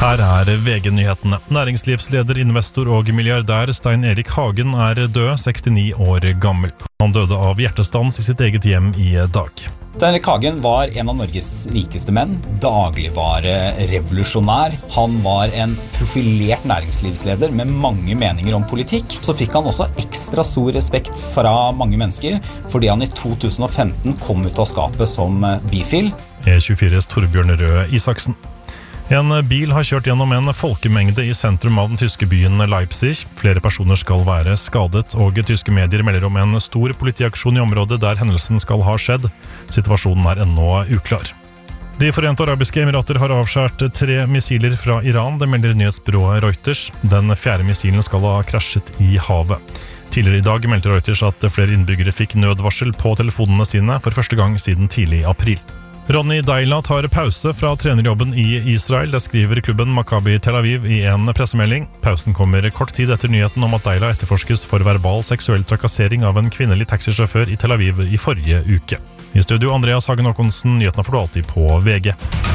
Her VG-nyhetene. Næringslivsleder, investor og milliardær Stein Erik Hagen død, 69 år gammel. Han døde av hjertestans i sitt eget hjem i dag. Stein Erik Hagen var en av Norges rikeste menn, dagligvarerevolusjonær. Han var en profilert næringslivsleder med mange meninger om politikk. Så fikk han også ekstra stor respekt fra mange mennesker, fordi han i 2015 kom ut av skapet som bifil. E24s Torbjørn Røe Isaksen. En bil har kjørt gjennom en folkemengde i sentrum av den tyske byen Leipzig. Flere personer skal være skadet, og tyske medier melder om en stor politiaksjon i området der hendelsen skal ha skjedd. Situasjonen ennå uklar. De Forente Arabiske Emirater har avskjært 3 missiler fra Iran, det melder nyhetsbyrået Reuters. Den 4. missilen skal ha krasjet i havet. Tidligere i dag meldte Reuters at flere innbyggere fikk nødvarsel på telefonene sine for første gang siden tidlig april. Ronny Deila tar pause fra trenerjobben i Israel, det skriver klubben Maccabi Tel Aviv i en pressemelding. Pausen kommer kort tid etter nyheten om at Deila etterforskes for verbal seksuell trakassering av en kvinnelig taxisjåfør i Tel Aviv i forrige uke. I studio Andreas Hagen Håkonsen, nyhetene får du alltid på VG.